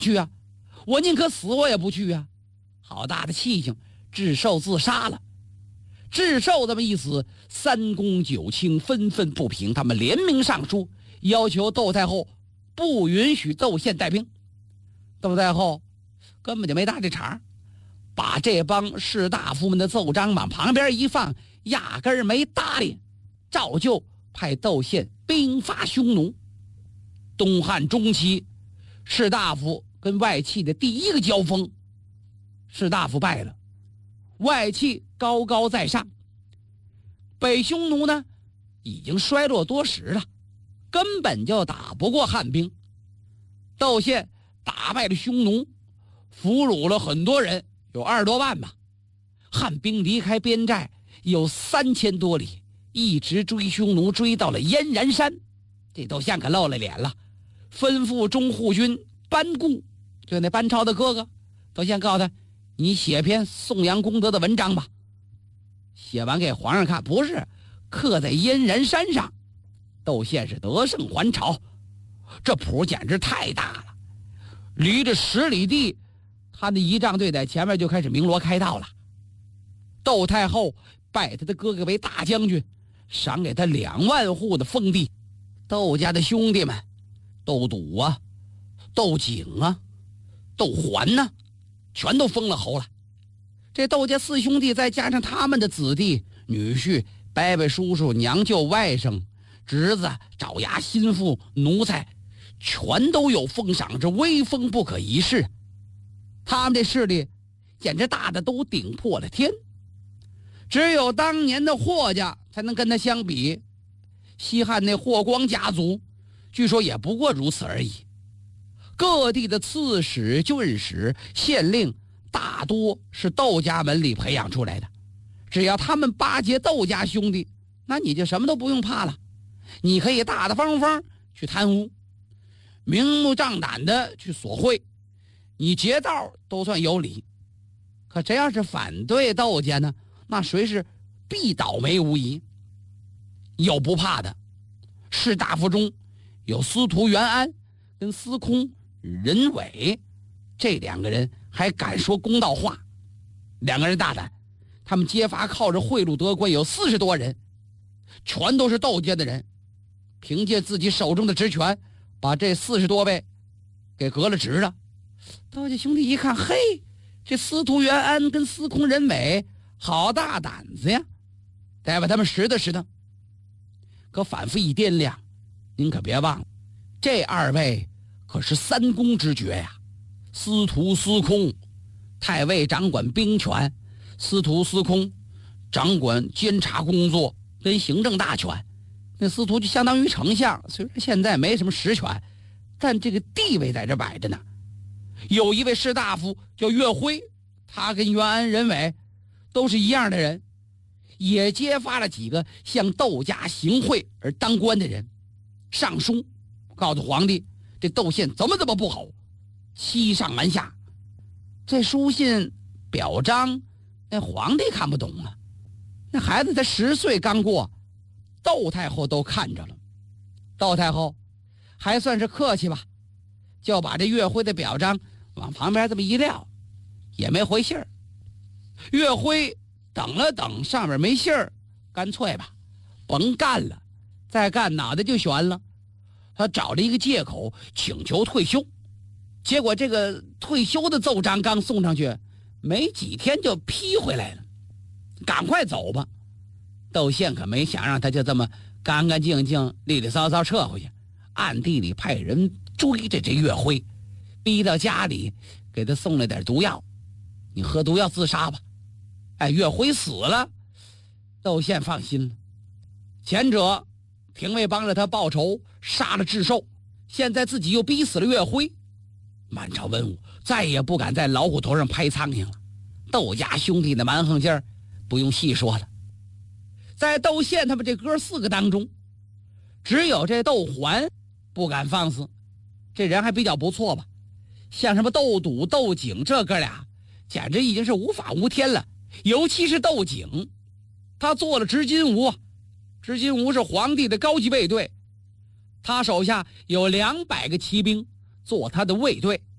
去啊，我宁可死我也不去啊！好大的气性，智寿自杀了。智寿这么一死，三公九卿纷纷不平，他们联名上书，要求窦太后不允许窦宪带兵。窦太后根本就没搭这茬，把这帮士大夫们的奏章往旁边一放，压根儿没搭理，照旧派窦宪兵发匈奴。东汉中期，士大夫跟外戚的第一个交锋，士大夫败了，外戚高高在上。北匈奴呢，已经衰落多时了，根本就打不过汉兵。窦宪打败了匈奴，俘虏了很多人，有20多万吧。汉兵离开边寨有3000多里，一直追匈奴，追到了燕然山。这窦宪可露了脸了，吩咐中护军班固，就那班超的哥哥，窦宪告诉他，你写篇颂扬功德的文章吧。写完给皇上看，不是刻在燕然山上。窦宪是得胜还朝，这谱简直太大了，离着10里地，他的仪仗队在前面就开始鸣锣开道了。窦太后拜他的哥哥为大将军，赏给他2万户的封地。窦家的兄弟们，窦笃啊，窦景啊，窦环呢，全都封了侯了。这窦家4兄弟再加上他们的子弟女婿、伯伯、叔叔、娘舅、外甥、侄子、爪牙、心腹、奴才，全都有封赏，这威风不可一世。他们这势力简直大的都顶破了天，只有当年的霍家才能跟他相比。西汉那霍光家族据说也不过如此而已。各地的刺史、郡史、县令大多是窦家门里培养出来的，只要他们巴结窦家兄弟，那你就什么都不用怕了。你可以大大方方去贪污，明目张胆的去索贿，你劫道都算有理。可谁要是反对窦家呢，那谁是必倒霉无疑。有不怕的，士大夫中有司徒元安跟司空任伟，这2个人还敢说公道话。2个人大胆，他们揭发靠着贿赂得官有40多人，全都是窦家的人，凭借自己手中的职权，把这40多位给革了职了。窦家兄弟一看，嘿，这司徒元安跟司空任伟好大胆子呀，得把他们拾掇拾掇。可反复一掂量，您可别忘了，这2位可是3公之爵呀。司徒、司空，太尉掌管兵权，司徒、司空掌管监察工作跟行政大权。那司徒就相当于丞相，虽然现在没什么实权，但这个地位在这摆着呢。有一位士大夫叫岳辉，他跟元安、任伟都是一样的人，也揭发了几个向窦家行贿而当官的人，上书告诉皇帝，这窦宪怎么不好，欺上瞒下。这书信表彰，那皇帝看不懂啊，那孩子才10岁刚过，窦太后都看着了。窦太后还算是客气吧，就把这岳辉的表彰往旁边这么一撂，也没回信儿。岳辉等了等，上面没信儿，干脆吧，甭干了，再干脑袋就悬了。他找了一个借口请求退休，结果这个退休的奏章刚送上去，没几天就批回来了，赶快走吧。窦宪可没想让他就这么干干净净、利利索索撤回去，暗地里派人追着这岳辉，逼到家里给他送了点毒药，你喝毒药自杀吧。岳辉死了，窦宪放心了。前者廷尉帮着他报仇，杀了智寿，现在自己又逼死了岳辉，满朝文武再也不敢在老虎头上拍苍蝇了。窦家兄弟的蛮横劲儿不用细说了。在窦宪他们这哥4个当中，只有这窦环不敢放肆，这人还比较不错吧。像什么窦笃、窦景这哥俩简直已经是无法无天了。尤其是窦景，他做了执金吾，执金吾是皇帝的高级卫队，他手下有200个骑兵做他的卫队，